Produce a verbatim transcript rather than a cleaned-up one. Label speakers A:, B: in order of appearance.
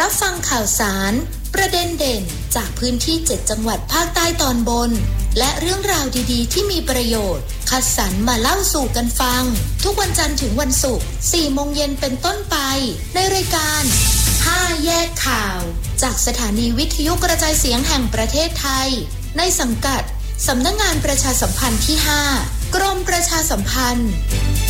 A: รับฟังข่าวสารประเด็นเด่นจากพื้นที่เจ็ดจังหวัดภาคใต้ตอนบนและเรื่องราวดีๆที่มีประโยชน์คัดสรรมาเล่าสู่กันฟังทุกวันจันทร์ถึงวันศุกร์ สี่โมงเย็นเป็นต้นไปในรายการห้าแยกข่าวจากสถานีวิทยุกระจายเสียงแห่งประเทศไทยในสังกัดสำนักงานประชาสัมพันธ์ที่ห้ากรมประชาสัมพันธ์